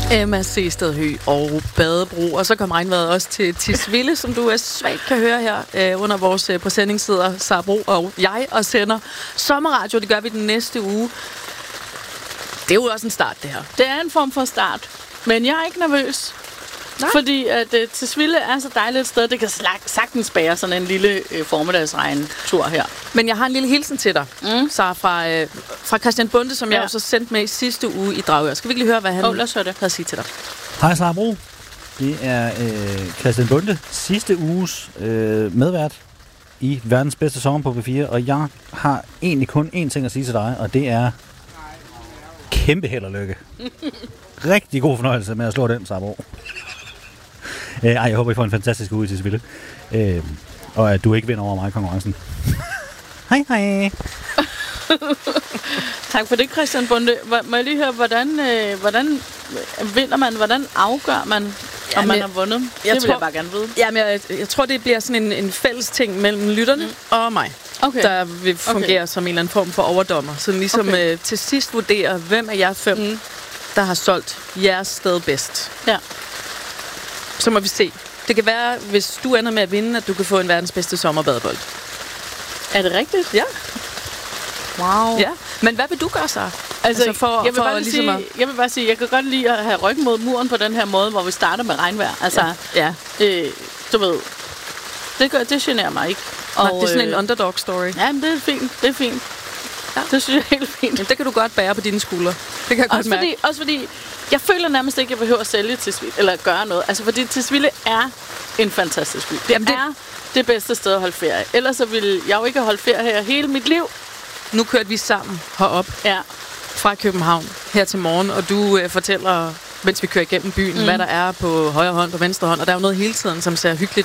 Emma Sestedhøj og Badebro. Og så kom regnvejret også til Tisvilde, som du svagt kan høre her under vores præsending sidder Sara Bro og jeg og sender sommerradio. Det gør vi den næste uge. Det er jo også en start, det her. Det er en form for start, men jeg er ikke nervøs. Nej. Fordi at Tisvilde er så dejligt et sted, det kan sagtens bære sådan en lille formiddagsregn-tur her. Men jeg har en lille hilsen til dig, Sara, fra Christian Bonde, som jeg jo så sendte med i sidste uge i Dragør. Skal vi ikke lige høre, hvad han havde at sige til dig? Hej, Sara Bro. Det er Christian Bonde, sidste uges medvært i verdens bedste sommer på P4, og jeg har egentlig kun én ting at sige til dig, og det er kæmpe held og lykke. Rigtig god fornøjelse med at slå den, Sara Bro. Jeg håber, I får en fantastisk uge i Tisvilde. Og at du ikke vinder over mig i konkurrencen. Hej, hej. Tak for det, Christian Bonde. Må jeg lige høre, hvordan vinder man? Hvordan afgør man, om man har vundet? Det vil jeg bare gerne vide. Jamen, jeg tror, det bliver sådan en fælles ting mellem lytterne og mig. Okay. Der vil fungere som en eller anden form for overdommer. Så ligesom til sidst vurderer, hvem af jer 5, der har solgt jeres sted bedst. Ja. Så må vi se. Det kan være, hvis du ender med at vinde, at du kan få en verdens bedste sommerbadebold. Er det rigtigt? Ja. Wow. Ja. Men hvad vil du gøre så? Jeg vil bare sige, jeg kan godt lide at have ryggen mod muren på den her måde, hvor vi starter med regnvejr. Altså, du ved, det generer mig ikke. Og det er sådan en underdog story. Ja, men det er fint. Ja. Det synes jeg er helt fint. Men det kan du godt bære på dine skuldre. Det kan jeg godt mærke. Også fordi, jeg føler nærmest ikke, at jeg behøver at sælge Tisvilde, eller gøre noget. Altså, fordi Tisvilde er en fantastisk by. Det er det bedste sted at holde ferie. Ellers så ville jeg jo ikke have holdt ferie her hele mit liv. Nu kørte vi sammen herop fra København her til morgen, og du fortæller, mens vi kører igennem byen, hvad der er på højre hånd og venstre hånd. Og der er jo noget hele tiden, som ser hyggeligt